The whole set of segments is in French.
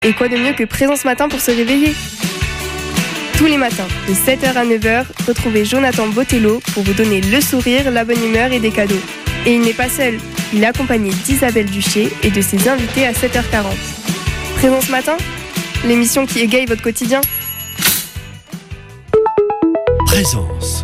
Et quoi de mieux que Présence Matin pour se réveiller ? Tous les matins, de 7h à 9h, retrouvez Jonathan Botello pour vous donner le sourire, la bonne humeur et des cadeaux. Et il n'est pas seul, il est accompagné d'Isabelle Duché et de ses invités à 7h40. Présence Matin, l'émission qui égaye votre quotidien. Présence.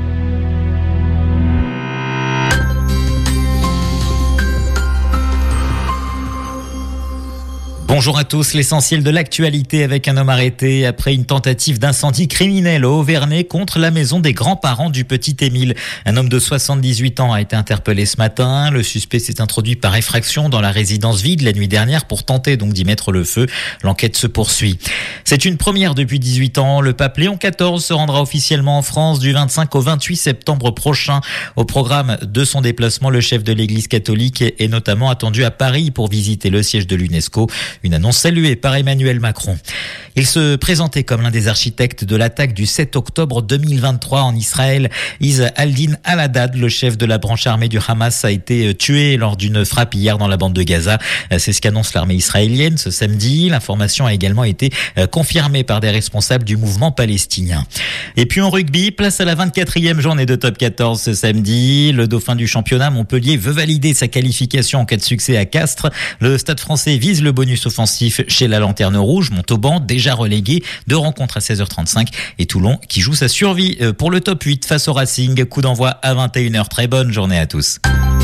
Bonjour à tous, l'essentiel de l'actualité avec un homme arrêté après une tentative d'incendie criminel au Haut-Vernay contre la maison des grands-parents du petit Émile. Un homme de 78 ans a été interpellé ce matin. Le suspect s'est introduit par effraction dans la résidence vide la nuit dernière pour tenter donc d'y mettre le feu. L'enquête se poursuit. C'est une première depuis 18 ans. Le pape Léon XIV se rendra officiellement en France du 25 au 28 septembre prochain. Au programme de son déplacement, le chef de l'Église catholique est notamment attendu à Paris pour visiter le siège de l'UNESCO. Une annonce saluée par Emmanuel Macron. Il se présentait comme l'un des architectes de l'attaque du 7 octobre 2023 en Israël. Izz al-Din al-Haddad, le chef de la branche armée du Hamas, a été tué lors d'une frappe hier dans la bande de Gaza. C'est ce qu'annonce l'armée israélienne ce samedi. L'information a également été confirmée par des responsables du mouvement palestinien. Et puis en rugby, place à la 24e journée de Top 14 ce samedi. Le dauphin du championnat, Montpellier, veut valider sa qualification en cas de succès à Castres. Le Stade français vise le bonus offensif chez la Lanterne Rouge. Montauban, déjà relégué, 2 rencontres à 16h35 et Toulon qui joue sa survie pour le top 8 face au Racing. Coup d'envoi à 21h. Très bonne journée à tous.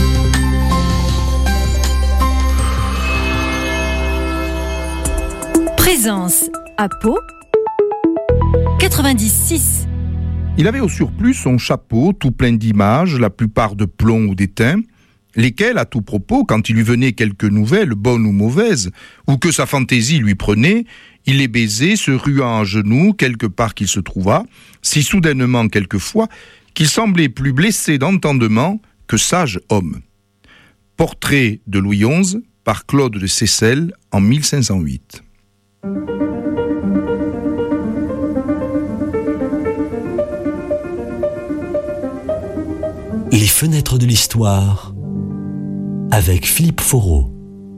Présence à Pau 96. Il avait au surplus son chapeau tout plein d'images, la plupart de plomb ou d'étain, lesquels, à tout propos, quand il lui venait quelques nouvelles, bonnes ou mauvaises, ou que sa fantaisie lui prenait, il les baisait, se ruant à genoux, quelque part qu'il se trouvât, si soudainement quelquefois, qu'il semblait plus blessé d'entendement que sage homme. Portrait de Louis XI par Claude de Seyssel en 1508. Les fenêtres de l'histoire avec Philippe Foreau.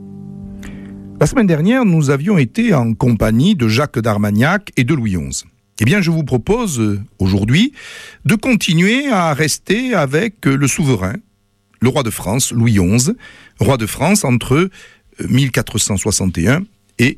La semaine dernière, nous avions été en compagnie de Jacques d'Armagnac et de Louis XI. Eh bien, je vous propose aujourd'hui de continuer à rester avec le souverain, le roi de France, Louis XI, roi de France entre 1461 et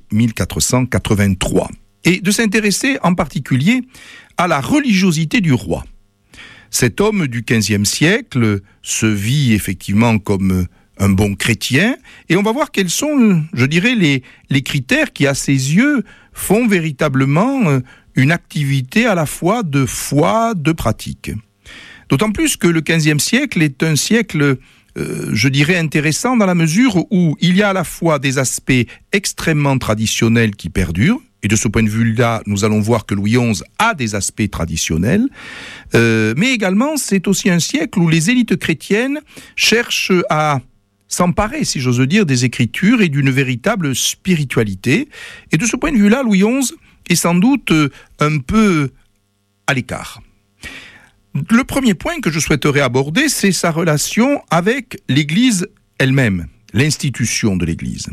1483, et de s'intéresser en particulier à la religiosité du roi. Cet homme du XVe siècle se vit effectivement comme un bon chrétien, et on va voir quels sont, je dirais, les critères qui, à ses yeux, font véritablement une activité à la fois de foi, de pratique. D'autant plus que le XVe siècle est un siècle, je dirais, intéressant dans la mesure où il y a à la fois des aspects extrêmement traditionnels qui perdurent, et de ce point de vue-là, nous allons voir que Louis XI a des aspects traditionnels, mais également c'est aussi un siècle où les élites chrétiennes cherchent à s'emparer, si j'ose dire, des Écritures et d'une véritable spiritualité. Et de ce point de vue-là, Louis XI est sans doute un peu à l'écart. Le premier point que je souhaiterais aborder, c'est sa relation avec l'Église elle-même, l'institution de l'Église.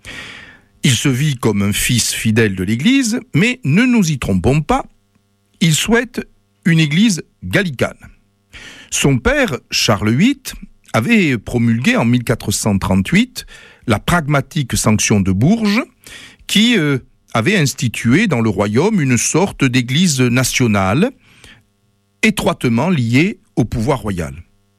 Il se vit comme un fils fidèle de l'Église, mais ne nous y trompons pas, il souhaite une Église gallicane. Son père, Charles VIII, avait promulgué en 1438 la pragmatique sanction de Bourges, qui avait institué dans le royaume une sorte d'église nationale, étroitement liée au pouvoir royal.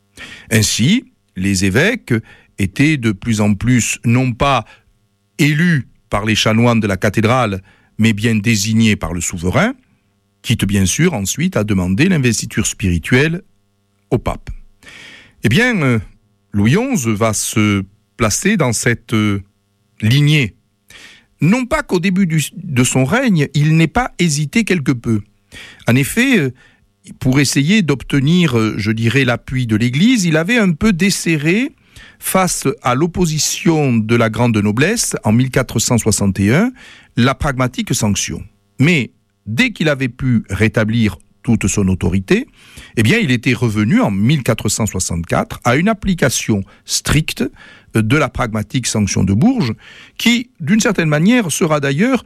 Ainsi, les évêques étaient de plus en plus non pas élus par les chanoines de la cathédrale, mais bien désignés par le souverain, quitte bien sûr ensuite à demander l'investiture spirituelle au pape. Eh bien, Louis XI va se placer dans cette lignée. Non pas qu'au début de son règne, il n'ait pas hésité quelque peu. En effet, pour essayer d'obtenir, je dirais, l'appui de l'Église, il avait un peu desserré face à l'opposition de la grande noblesse en 1461, la pragmatique sanction. Mais dès qu'il avait pu rétablir toute son autorité, eh bien, il était revenu en 1464 à une application stricte de la pragmatique sanction de Bourges, qui, d'une certaine manière, sera d'ailleurs